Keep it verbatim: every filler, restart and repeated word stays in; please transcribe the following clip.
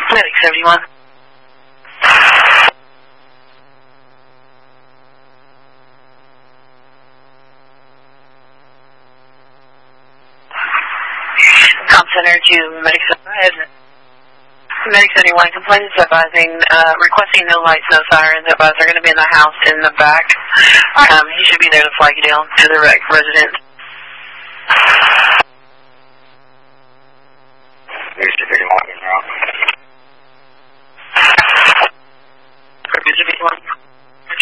Medic seventy-one. Com Center to Medic seventy-one. Medic seventy-one, complaint is advising, uh, requesting no lights, no sirens. Advise they're going to be in the house in the back. Um, he should be there to flag you down to the resident.